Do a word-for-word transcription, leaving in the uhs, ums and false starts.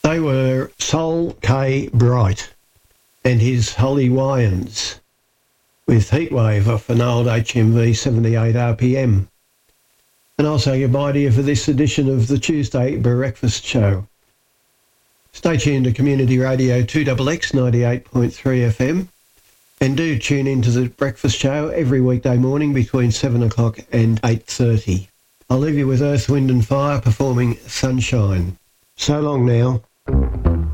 They were Sol K. Bright and his Holy Wyans with Heatwave off an old H M V seventy-eight R P M. And I'll say goodbye to you for this edition of the Tuesday Breakfast Show. Stay tuned to Community Radio two X X ninety-eight point three F M and do tune into the Breakfast Show every weekday morning between seven o'clock and eight thirty. I'll leave you with Earth, Wind and Fire performing Sunshine. So long now.